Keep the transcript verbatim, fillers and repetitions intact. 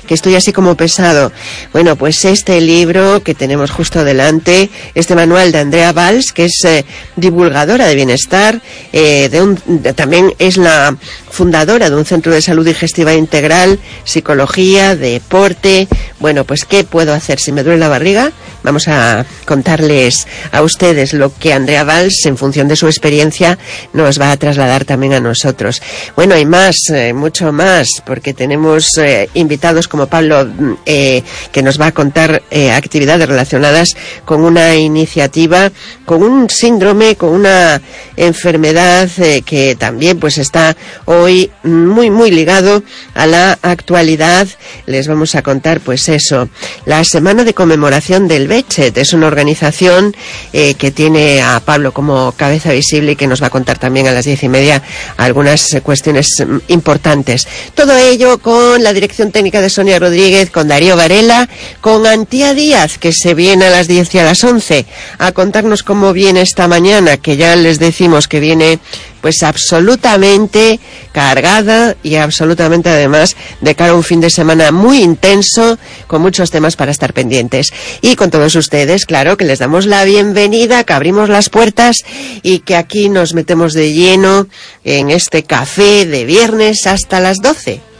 que estoy así como pesado. Bueno, pues este libro que tenemos justo delante, este manual de Andrea Valls, que es eh, divulgadora de bienestar, eh, de un, de, también es la fundadora de un centro de salud digestiva integral, psicología, deporte. Bueno, pues ¿qué puedo hacer si me duele la barriga? Vamos a contarles a ustedes lo que Andrea Valls, en función de su experiencia, nos va a trasladar también a nosotros. Bueno, hay más, eh, mucho más, porque tenemos eh, invitados como Pablo, eh, que nos va a contar eh, actividades relacionadas con una iniciativa, con un síndrome, con una enfermedad eh, que también pues está hoy muy, muy ligado a la actualidad. Les vamos a contar pues eso, la semana de conmemoración del V I C E T. Es una organización eh, que tiene a Pablo como cabeza visible y que nos va a contar también a las diez y media algunas eh, cuestiones importantes. Todo ello con la dirección técnica de Sonia Rodríguez, con Darío Varela, con Antía Díaz, que se viene a las diez y a las once a contarnos cómo viene esta mañana, que ya les decimos que viene pues absolutamente cargada y absolutamente además de cara a un fin de semana muy intenso, con muchos temas para estar pendientes. Y con todos ustedes, claro, que les damos la bienvenida, que abrimos las puertas y que aquí nos metemos de lleno en este café de viernes hasta las doce.